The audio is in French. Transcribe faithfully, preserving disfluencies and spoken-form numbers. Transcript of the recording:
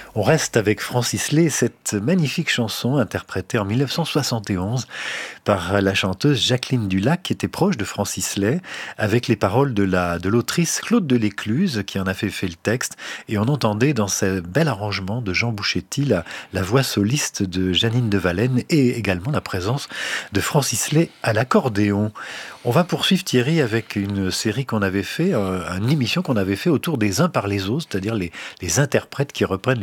On reste avec Francis Lay, cette magnifique chanson interprétée en mille neuf cent soixante et onze par la chanteuse Jacqueline Dulac, qui était proche de Francis Lay, avec les paroles de la de l'autrice Claude Delécluze, qui en a fait, fait le texte. Et on entendait dans ce bel arrangement de Jean Bouchetti la, la voix soliste de Janine de Valenne et également la présence de Francis Lay à l'accordéon. On va poursuivre, Thierry, avec une série qu'on avait fait, euh, une émission qu'on avait fait autour des uns par les autres, c'est-à-dire les, les interprètes qui reprennent